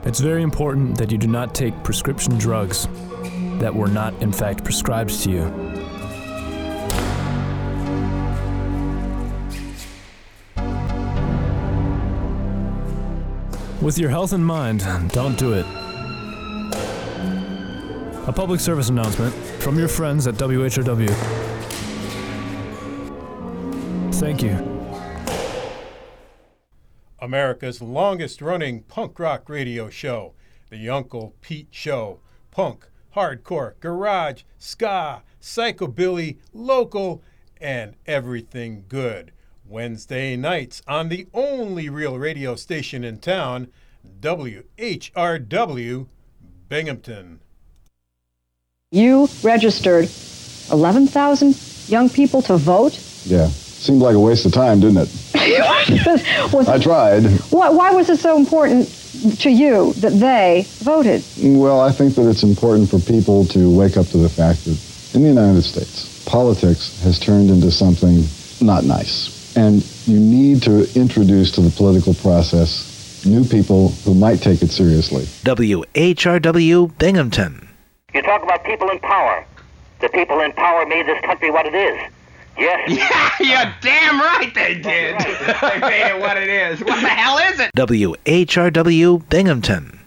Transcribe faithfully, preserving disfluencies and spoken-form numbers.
It's very important that you do not take prescription drugs that were not, in fact, prescribed to you. With your health in mind, don't do it. A public service announcement from your friends at W H R W. Thank you. America's longest-running punk rock radio show, The Uncle Pete Show. Punk, hardcore, garage, ska, psychobilly, local, and everything good. Wednesday nights on the only real radio station in town, W H R W, Binghamton. You registered eleven thousand young people to vote? Yeah. Seemed like a waste of time, didn't it? was I it, tried. Why, why was it so important to you that they voted? Well, I think that it's important for people to wake up to the fact that in the United States, politics has turned into something not nice. And you need to introduce to the political process new people who might take it seriously. W H R W Binghamton. You talk about people in power. The people in power made this country what it is. Yes. Yeah, you're damn right they did. They made it what it is. What the hell is it? W H R W Binghamton.